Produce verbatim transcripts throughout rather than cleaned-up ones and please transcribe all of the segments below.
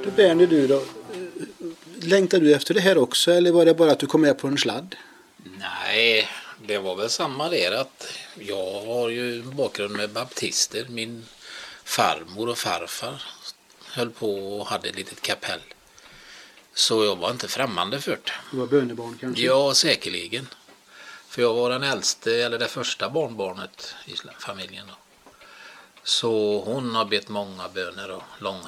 Du Bernie, du då, längtar du efter det här också eller var det bara att du kom med på en sladd? Nej, det var väl samma där att jag har ju bakgrund med baptister. Min farmor och farfar höll på och hade ett litet kapell. Så jag var inte främmande för det. Du var bönebarn kanske? Ja, säkerligen. För jag var den äldste, eller det första barnbarnet i familjen då. Så hon har bett många böner och långa.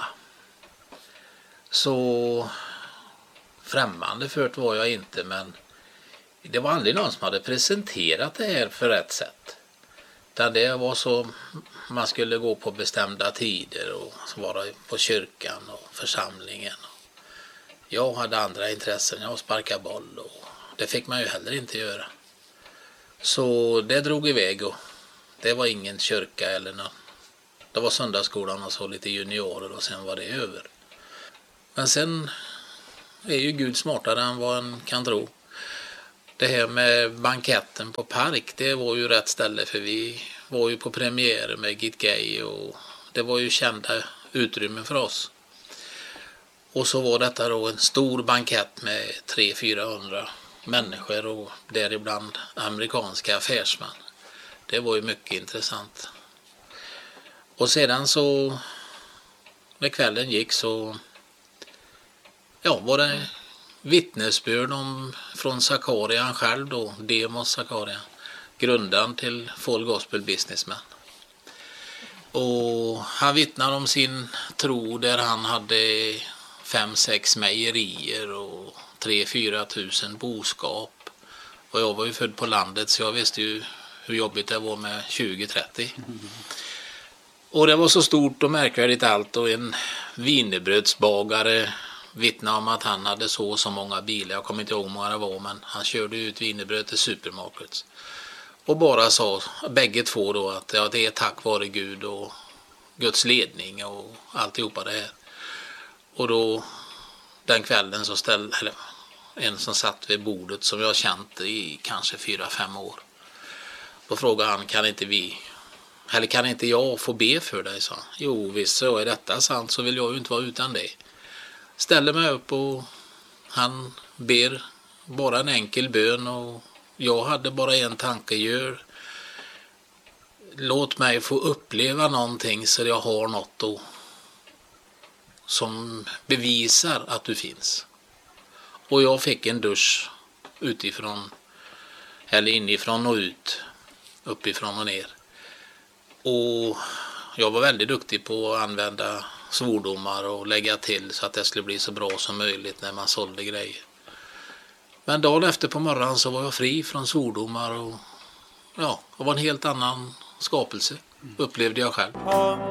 Så främmande för det var jag inte, men det var aldrig någon som hade presenterat det här för rätt sätt. Utan det var så, man skulle gå på bestämda tider och vara på kyrkan och församlingen. Jag hade andra intressen, jag sparkade boll och det fick man ju heller inte göra. Så det drog iväg och det var ingen kyrka eller någon. Det var söndagsskolan och så lite juniorer och sen var det över. Men sen är ju Gud smartare än vad en kan tro. Det här med banketten på Park, det var ju rätt ställe för vi var ju på premiär med Git Gay och det var ju kända utrymmen för oss. Och så var detta då en stor bankett med tre till fyrahundra människor och däribland amerikanska affärsmän. Det var ju mycket intressant. Och sedan så när kvällen gick så ja, var det vittnesbörd om från Zakarian själv då, Demos Zakarian, grundaren till Full Gospel Businessman. Och han vittnar om sin tro där han hade fem, sex mejerier och tre, fyra tusen boskap. Och jag var ju född på landet så jag visste ju hur jobbigt det var med tjugo trettio. Och det var så stort och märkvärdigt allt och en wienerbrödsbagare vittnade om att han hade så och så många bilar. Jag kommer inte ihåg hur många det var men han körde ut wienerbröd till supermarkets. Och bara sa bägge två då att ja, det är tack vare Gud och Guds ledning och alltihopa det här. Och då den kvällen så ställde eller, en som satt vid bordet som jag känt i kanske fyra, fem år. Då frågade han, kan inte vi, eller kan inte jag få be för dig, sa han. Jo visst, så är detta sant så vill jag ju inte vara utan det. Ställer mig upp och han ber bara en enkel bön och jag hade bara en tanke, gör låt mig få uppleva någonting så jag har något då som bevisar att du finns. Och jag fick en dusch utifrån eller inifrån och ut, uppifrån och ner. Och jag var väldigt duktig på att använda svordomar och lägga till så att det skulle bli så bra som möjligt när man sålde grejer. Men dagen efter på morgonen så var jag fri från svordomar och ja, det var en helt annan skapelse, upplevde jag själv.